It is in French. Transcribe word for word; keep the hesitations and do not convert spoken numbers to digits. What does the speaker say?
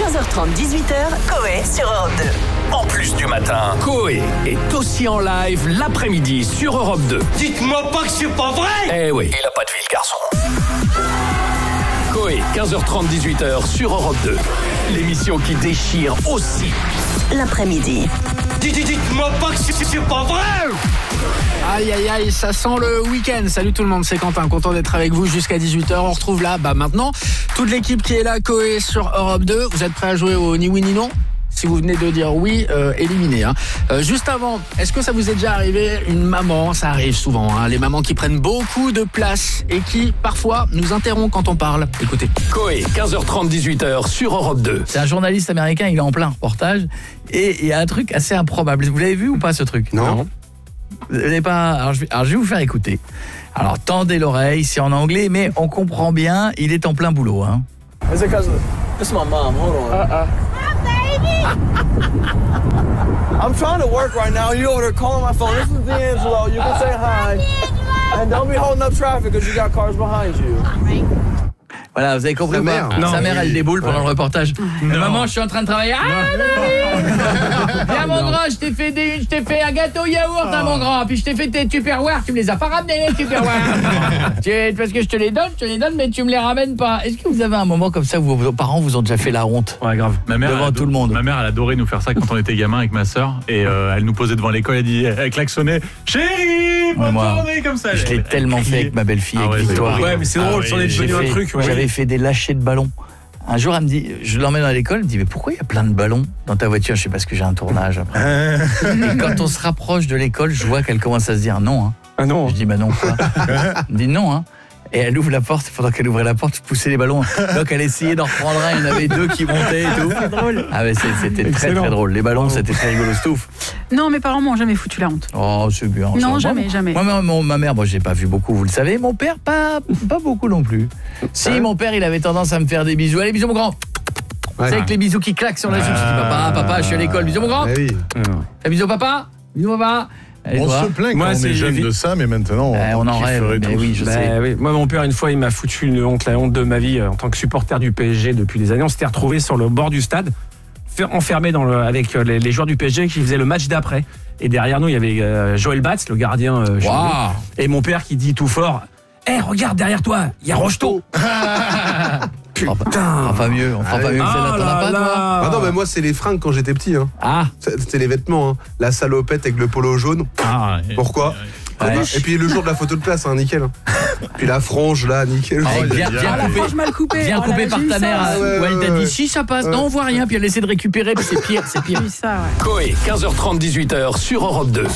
quinze heures trente, dix-huit heures, Coé sur Europe deux. En plus du matin, Coé est aussi en live l'après-midi sur Europe deux. Dites-moi pas que c'est pas vrai! Eh oui, il a pas de vie le garçon. Coé, quinze heures trente, dix-huit heures sur Europe deux. L'émission qui déchire aussi l'après-midi. Dites-moi pas que c'est, c'est pas vrai! Aïe aïe aïe, ça sent le week-end. Salut tout le monde, c'est Quentin, content d'être avec vous jusqu'à dix-huit heures. On retrouve là, bah maintenant, toute l'équipe qui est là, Coé sur Europe deux. Vous êtes prêts à jouer au ni oui ni non? Si vous venez de dire oui, euh, éliminé. Hein. Euh, juste avant, est-ce que ça vous est déjà arrivé une maman? Ça arrive souvent, hein, les mamans qui prennent beaucoup de place et qui, parfois, nous interrompent quand on parle. Écoutez. Coé, quinze heures trente, dix-huit heures sur Europe deux. C'est un journaliste américain, il est en plein reportage et il y a un truc assez improbable. Vous l'avez vu ou pas ce truc? Non. Vous n'avez pas... Alors je, vais... Alors je vais vous faire écouter. Alors tendez l'oreille, c'est en anglais, mais on comprend bien, il est en plein boulot. Hein. Is it because it's my mom? Hold on. Uh-uh. I'm trying to work right now. You over there calling my phone. This is D'Angelo. You can say hi. And don't be holding up traffic because you got cars behind you. Voilà, vous avez compris Sa ou pas? mère. Non, Sa mère, elle déboule pendant ouais. le reportage. Non. Maman, je suis en train de travailler. Ah, viens mon grand, je t'ai fait des, je t'ai fait un gâteau yaourt, hein, mon grand. Puis je t'ai fait tes tupperwares. Tu me les as pas ramenés, les tupperwares. Tu- Parce que je te les donne, je te les donne, mais tu me les ramènes pas. Est-ce que vous avez un moment comme ça où vos parents vous ont déjà fait la honte? Ouais, grave. Ma mère, Devant elle tout le monde. Ma mère, elle adorait nous faire ça quand on était gamin avec ma sœur. Et euh, elle nous posait devant l'école, elle, dit, elle klaxonnait « Chérie, bonne Moi, journée !» comme ça. Je l'ai Elle- tellement elle fait criait. avec ma belle-fille, Ah avec ouais, c'est Victoire. horrible. Ouais, mais c'est drôle, Ah c'en oui, est j'ai devenu un fait- truc. Ouais. J'avais fait des lâchers de ballons. Un jour, elle me dit, je l'emmène à l'école, elle me dit, mais pourquoi il y a plein de ballons dans ta voiture? Je sais pas, ce que j'ai un tournage après. Et quand on se rapproche de l'école, je vois qu'elle commence à se dire non. Hein. Ah non. Je dis, bah non, quoi. Elle me dit non, hein. Et elle ouvre la porte, pendant qu'elle ouvrait la porte, je poussais les ballons. Donc elle essayait d'en reprendre un, il y en avait deux qui montaient et tout. C'est drôle. Ah mais c'est- c'était très Excellent. très drôle. Les ballons, c'était très rigolo, Stouff. Non, mes parents m'ont jamais foutu la honte. Oh, c'est bien. Non, ça. jamais, Moi, jamais. Moi, ma, mon- ma mère, moi, j'ai pas vu beaucoup, vous le savez. Mon père, pas, pas beaucoup non plus. Si, mon père, il avait tendance à me faire des bisous. Allez, bisous, mon grand. Ouais. C'est avec les bisous qui claquent sur la joue. Je dis, papa, papa, je suis à l'école. Bisous, mon grand. Ah oui. Fais bisous, papa. Bisous, papa. Allez, On toi. se plaint Moi, quand on c'est est jeune évi- de ça, mais maintenant, Eh, on en rêve, kifferait mais tous. oui, je Bah sais. oui. Moi, mon père, une fois, il m'a foutu une honte, la honte de ma vie euh, en tant que supporter du P S G depuis des années. On s'était retrouvés sur le bord du stade, fait- enfermés dans le, avec euh, les, les joueurs du P S G qui faisaient le match d'après. Et derrière nous, il y avait euh, Joël Batz, le gardien. euh, chez Waouh. nous. Et mon père qui dit tout fort, hé, hey, regarde derrière toi, il y a Rocheteau. On fera pas mieux, on fera pas mieux que celle-là. T'en as pas, toi? Ah non, mais moi, c'est les fringues quand j'étais petit. Hein. Ah, C'était les vêtements. Hein. La salopette avec le polo jaune. Ah, et- Pourquoi Ouais. Et puis le jour de la photo de classe, hein, nickel. Hein. Puis la frange, là, nickel. avec bien, bien Ah, la coupé. frange mal coupée. Bien Oh là coupé là, par j'ai eu ta ça. mère, ouais, où elle ouais, t'a dit ouais. si ça passe, non on voit rien, puis elle essaie de récupérer, puis c'est pire, c'est pire. J'ai eu ça, ouais. Coé, quinze heures trente, dix-huit heures sur Europe deux.